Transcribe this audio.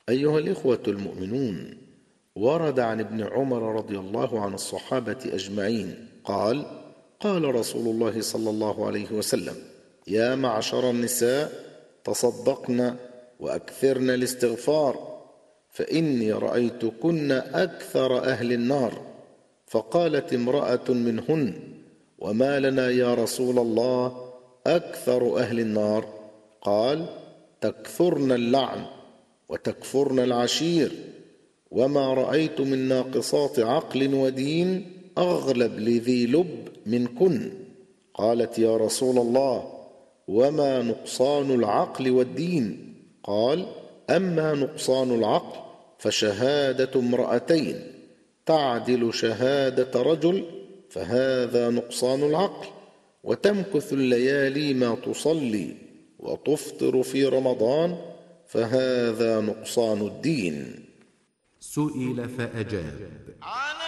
أيها الإخوة المؤمنون، ورد عن ابن عمر رضي الله عن الصحابة أجمعين قال: قال رسول الله صلى الله عليه وسلم: يا معشر النساء، تصدقن وأكثرن الاستغفار، فإني رأيتكن أكثر أهل النار. فقالت امرأة منهن: وما لنا يا رسول الله أكثر أهل النار؟ قال: تكثرن اللعن وتكفرن العشير، وما رأيت من ناقصات عقل ودين أغلب لذي لب منكن. قالت: يا رسول الله، وما نقصان العقل والدين؟ قال: أما نقصان العقل فشهادة امرأتين تعدل شهادة رجل، فهذا نقصان العقل. وتمكث الليالي ما تصلي وتفطر في رمضان، فهذا نقصان الدين. سئل فأجاب: